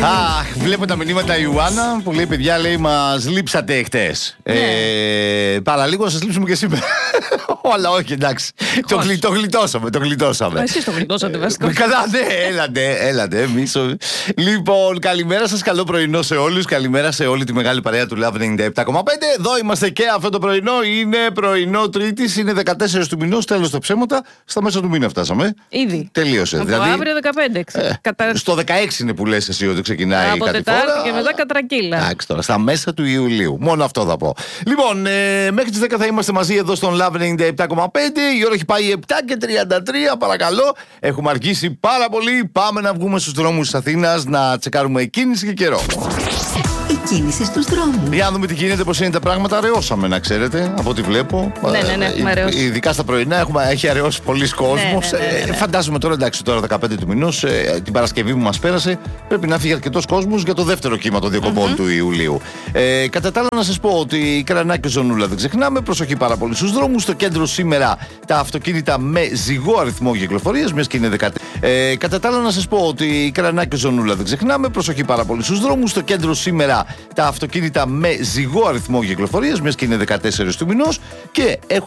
Αχ, βλέπω τα μηνύματα Ιουάννα που λέει: παιδιά, λέει, μας λείψατε χτες. Παραλίγο να σας λείψουμε και σήμερα. Αλλά όχι, εντάξει. Το γλιτώσαμε. Εσείς το γλιτώσατε βασικά. Καλά, ναι, έλατε. Εμείς. Λοιπόν, καλημέρα σας, καλό πρωινό σε όλους. Καλημέρα σε όλη τη μεγάλη παρέα του Love 97,5. Εδώ είμαστε και αυτό το πρωινό. Είναι πρωινό Τρίτης, είναι 14 του μηνός. Τέλος τα ψέματα. Στα μέσα του μήνα φτάσαμε. Ήδη. Τελείωσε. Από δηλαδή, αύριο 15. Στο 16 είναι που λες εσύ ότι ξεκινάει Από κάτι Τετάρτη φορά. και μετά κατρακύλα. Εντάξει τώρα, στα μέσα του Ιουλίου. Μόνο αυτό θα πω. Λοιπόν, μέχρι τις 10 θα είμαστε μαζί εδώ στον Love 97,5. Η ώρα έχει πάει 7:33. Παρακαλώ, έχουμε αργήσει πάρα πολύ. Πάμε να βγούμε στους δρόμους της Αθήνας να τσεκάρουμε κίνηση και καιρό. Η κίνηση στους δρόμους. Για να δούμε τι γίνεται, πώς είναι τα πράγματα. Αραιώσαμε, να ξέρετε, από ό,τι βλέπω. Ναι, έχουμε αραιώσει. Ειδικά στα πρωινά έχει αραιώσει πολλοί κόσμος. Ναι. Φαντάζομαι τώρα, εντάξει, τώρα 15 του μηνός, την Παρασκευή που μας πέρασε, πρέπει να φύγει αρκετός κόσμος για το δεύτερο κύμα των διακοπών του Ιουλίου. Κατά τα άλλα, να σας πω ότι η Κρανάκη Ζωνούλα δεν ξεχνάμε. Προσοχή πάρα πολύ στους δρόμους. Στο κέντρο σήμερα τα αυτοκίνητα με ζυγό αριθμό κυκλοφορίας, μιας και είναι 14. Κατά τα άλλα, να σας πω ότι η Κρανάκη Ζωνούλα δεν ξεχνάμε. Προσοχή πάρα πολύ στους δρόμους. Στο κέντρο σήμερα τα αυτοκίνητα με ζυγό αριθμό κυκλοφορίας, μιας και είναι 14 του μηνός, και